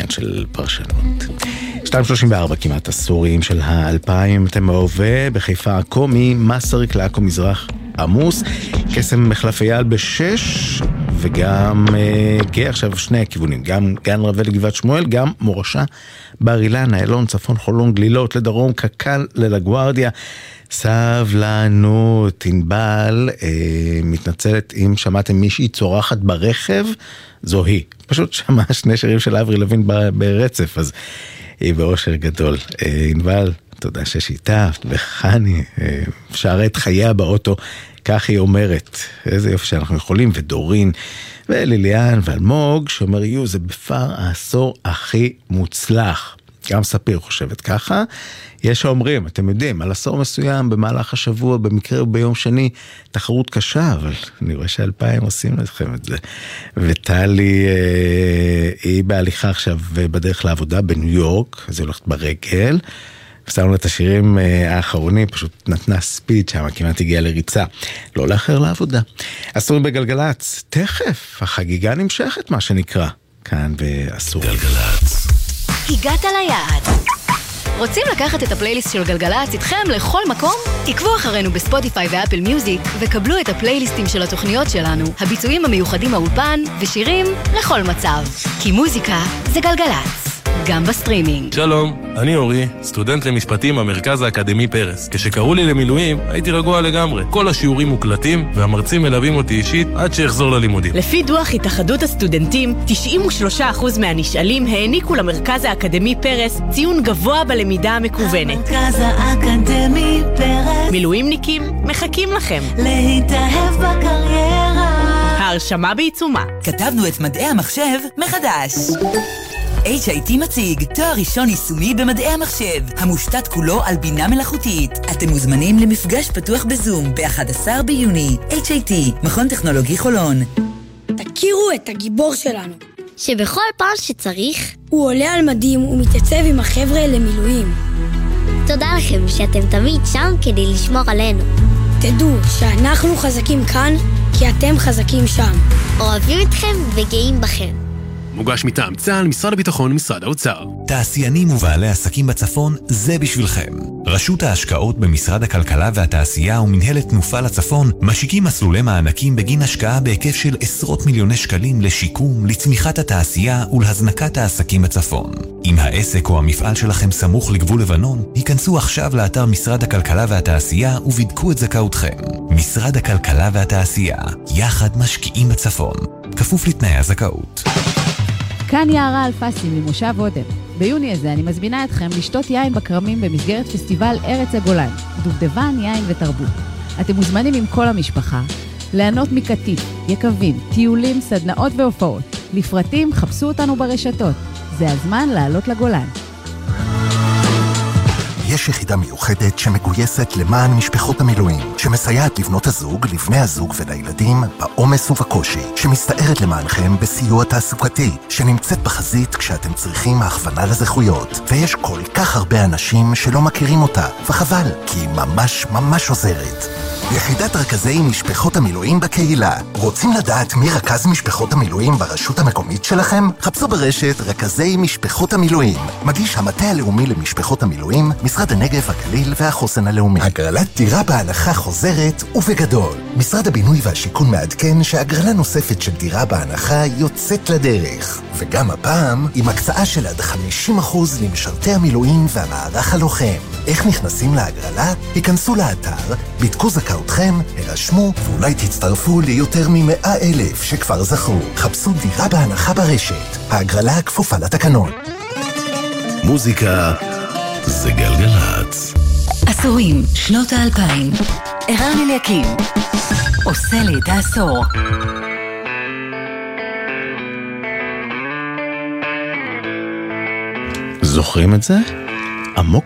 עניין של פרשנות. 2:34 כמעט עשורים של ה-2000, אתם בהווה, בחיפה עכו, ממסריק לעכו מזרח עמוס, קסם מחלף אייל ב6, וגם גאה עכשיו שני הכיוונים, גם גן רווה לגבעת שמואל, גם מורשה בר אילן, איילון, צפון חולון, גלילות לדרום, קק"ל לגוארדיה. סבלנות, ענבל, מתנצלת אם שמעתם מישהי צורחת ברכב, זו היא. פשוט שמעה שני שירים של אברי לוין ברצף, אז היא באושר גדול. ענבל, תודה ששיתפת, וחני, שרה את חייה באוטו, כך היא אומרת. איזה יופי שאנחנו יכולים, ודורין, וליליאן, ואלמוג, שאומר, יו, זה בפער העשור הכי מוצלח. גם ספיר חושבת ככה. יש האומרים, אתם יודעים, על עשור מסוים, במהלך השבוע, במקרה וביום שני, תחרות קשה, אבל אני רואה ש2000 עושים לכם את זה. וטלי, היא בהליכה עכשיו בדרך לעבודה בניו יורק, אז היא הולכת ברגל, ושמנו את השירים האחרונים, פשוט נתנה ספיד שם, כמעט הגיעה לריצה. לא לאחר לעבודה. עשורים בגלגלץ, תכף, החגיגה נמשכת, מה שנקרא, כאן בעשורים. גלגלץ. הגעת ליעד. רוצים לקחת את הפלייליסט של גלגלץ איתכם לכל מקום? עקבו אחרינו בספוטיפיי ואפל מיוזיק וקבלו את הפלייליסטים של התוכניות שלנו, הביצועים המיוחדים מהאולפן ושירים לכל מצב. כי מוזיקה זה גלגלץ. גם בסטרימינג. שלום, אני אורי, סטודנט למשפטים במרכז האקדמי פרס. כשקראו לי למילואים, הייתי רגוע לגמרי. כל השיעורים מוקלטים, והמרצים מלווים אותי אישית עד שיחזור ללימודים. לפי דוח התאחדות הסטודנטים, 93% מהנשאלים העניקו למרכז האקדמי פרס ציון גבוה בלמידה המקוונת. המרכז האקדמי פרס. מילואימניקים, מחכים לכם. להתאהב בקריירה. ההרשמה בעיצומה. כתבנו את מדעי המחשב מחדש. HIT מציג תואר ראשון יישומי במדעי המחשב, המושתת כולו על בינה מלאכותית. אתם מוזמנים למפגש פתוח בזום ב-11 ביוני. HIT, מכון טכנולוגי חולון. תכירו את הגיבור שלנו, שבכל פעם שצריך הוא עולה על מדים ומתייצב עם החבר'ה למילואים. תודה לכם שאתם תמיד שם כדי לשמור עלינו. תדעו שאנחנו חזקים כאן כי אתם חזקים שם. אוהבים אתכם וגאים בכם. מוגש מטעם צה"ל, משרד הביטחון, משרד האוצר. תעשיינים ובעלי עסקים בצפון, זה בשבילכם. רשות ההשקעות במשרד הכלכלה והתעשייה ומנהלת תנופה לצפון משיקים מסלולי מענקים בגין השקעה בהיקף של עשרות מיליוני שקלים לשיקום, לצמיחת התעשייה ולהזנקת העסקים בצפון. אם העסק או המפעל שלכם סמוך לגבול לבנון, היכנסו עכשיו לאתר משרד הכלכלה והתעשייה ובדקו את זכאותכם. משרד הכלכלה והתעשייה, יחד משקיעים בצפון. כפוף לתנאי הזכאות. כאן יערה אלפסי ממושב עודם. ביוני הזה אני מזמינה אתכם לשתות יין בקרמים במסגרת פסטיבל ארץ הגולן, דובדבן, יין ותרבות. אתם מוזמנים עם כל המשפחה, ליהנות מקטיף, יקבים, טיולים, סדנאות והופעות. לפרטים חפשו אותנו ברשתות. זה הזמן לעלות לגולן. יש יחידה מיוחדת שמגויסת למען משפחות המילואים, שמסייעת לבנות הזוג, לבני הזוג ולילדים בעומס ובקושי, שמסתערת למענכם בסיוע תעסוקתי, שנמצאת בחזית כשאתם צריכים הכוונה לזכויות. ויש כל כך הרבה אנשים שלא מכירים אותה, וחבל, כי היא ממש ממש עוזרת. יחידת רכזי משפחות המילואים בקהילה. רוצים לדעת מי רכז משפחות המילואים ברשות המקומית שלכם? חפשו ברשת רכזי משפחות המילואים. מגיש המטה הלאומי למשפחות המילואים, משרד הנגב, הגליל והחוסן הלאומי. הגרלת דירה בהנחה חוזרת ובגדול. משרד הבינוי והשיכון מעדכן שהגרלה נוספת של דירה בהנחה יוצאת לדרך. וגם הפעם, עם הקצאה של עד 50% למשרתי המילואים והמערך הלוחם. איך נכנסים להגרלה? היכנסו לאתר, בדקו זכאותכם, הרשמו, ואולי תצטרפו ליותר מ100,000 שכבר זכו. חפשו דירה בהנחה ברשת. ההגרלה כפופה לתקנון. מוזיקה זה גלגלץ. עשורים, שנות ה-2000. ערן אליקים. עושה לי את העשור. זוכרים את זה? עמוק